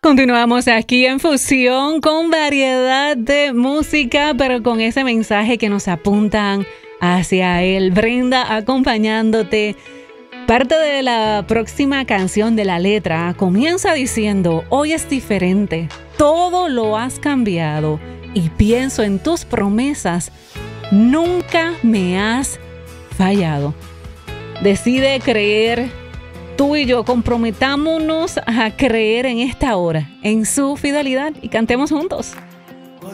Continuamos aquí en Fusión con variedad de música, pero con ese mensaje que nos apuntan hacia él. Brenda acompañándote. Parte de la próxima canción de la letra comienza diciendo: hoy es diferente, todo lo has cambiado y pienso en tus promesas, nunca me has fallado. Decide creer. Tú y yo comprometámonos a creer en esta hora, en su fidelidad, y cantemos juntos.